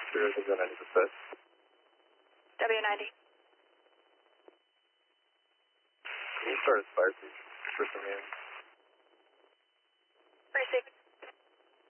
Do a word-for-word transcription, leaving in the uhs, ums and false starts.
zero, zero ninety percent. W ninety. Can you start as fire, please? For some reason.